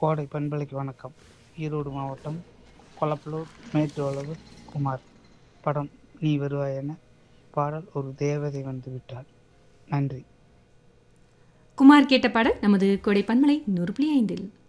கோடை பண்பலைக்கு வணக்கம். ஈரோடு மாவட்டம் கொளப்பலூர் மேட்டுவளவு குமார். படம் நீ வருவாயென. பாடல் ஒரு தேவதை வந்து விட்டாள். நன்றி. குமார் கேட்ட பாடல் நமது கொடை பன்மலை 100.5.